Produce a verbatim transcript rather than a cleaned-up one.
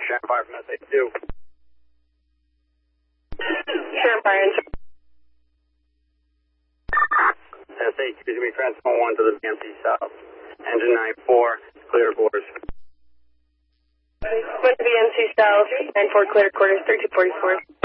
Sharon Fire from S A two. Sharon Fire. S A two, me transfer one to the B M C South. Engine nine four, clear quarters. Went to B M C South, nine four clear quarters, thirty-two forty-four.